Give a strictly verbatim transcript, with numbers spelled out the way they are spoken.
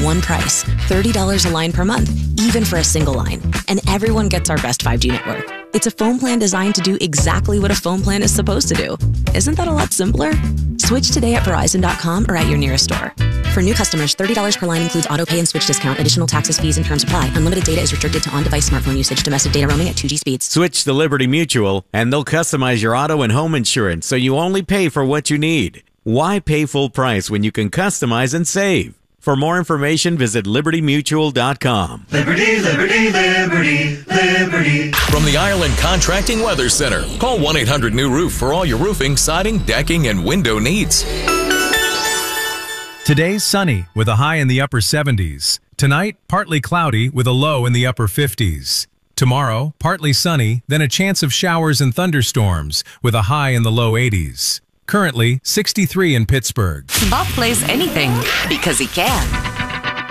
one price, thirty dollars a line per month, even for a single line. And everyone gets our best five G network. It's a phone plan designed to do exactly what a phone plan is supposed to do. Isn't that a lot simpler? Switch today at Verizon dot com or at your nearest store. For new customers, thirty dollars per line includes auto pay and switch discount. Additional taxes, fees, and terms apply. Unlimited data is restricted to on-device smartphone usage. Domestic data roaming at two G speeds. Switch to Liberty Mutual, and they'll customize your auto and home insurance so you only pay for what you need. Why pay full price when you can customize and save? For more information, visit Liberty Mutual dot com. Liberty, Liberty, Liberty, Liberty. From the Ireland Contracting Weather Center, call one eight hundred new roof for all your roofing, siding, decking, and window needs. Today's sunny with a high in the upper seventies. Tonight, partly cloudy with a low in the upper fifties. Tomorrow, partly sunny, then a chance of showers and thunderstorms with a high in the low eighties. Currently, sixty-three in Pittsburgh. Bob plays anything because he can.